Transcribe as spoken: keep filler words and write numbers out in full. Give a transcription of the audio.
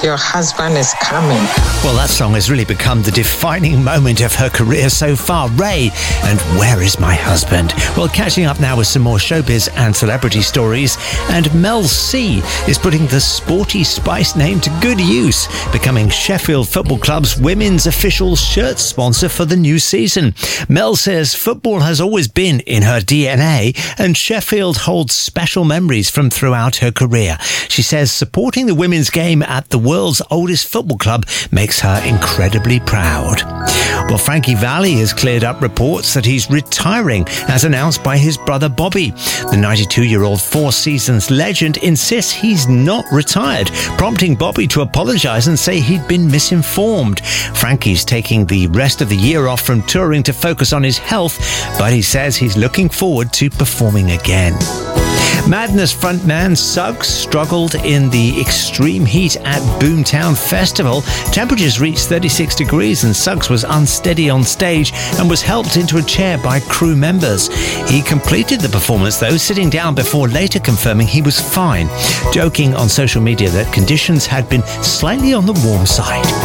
your husband is coming. Well, that song has really become the defining moment of her career so far. Ray and Where Is My Husband? Well, catching up now with some more showbiz and celebrity stories. And Mel C is putting the Sporty Spice name to good use, becoming Sheffield Football Club's women's official shirt sponsor for the new season. Mel says football has always been in her D N A, and Sheffield holds special memories from throughout her career. She says supporting the women's game at the world's oldest football club makes her incredibly proud. Well, Frankie Valli has cleared up reports that he's retiring, as announced by his brother Bobby. The ninety-two-year-old Four Seasons legend insists he's not retired, prompting Bobby to apologise and say he'd been misinformed. Frankie's taking the rest of the year off from touring to focus on his health, but he says he's looking forward to performing again. Madness frontman Suggs struggled in the extreme heat at Boomtown Festival. Temperatures reached thirty-six degrees and Suggs was unsteady on stage and was helped into a chair by crew members. He completed the performance, though, sitting down before later confirming he was fine, joking on social media that conditions had been slightly on the warm side.